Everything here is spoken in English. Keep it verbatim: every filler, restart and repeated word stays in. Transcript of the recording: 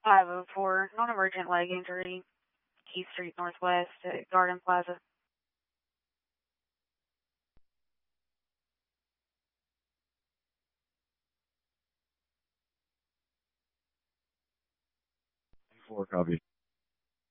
five oh four, non-emergent leg injury, Keith Street Northwest at Garden Plaza. Four copy.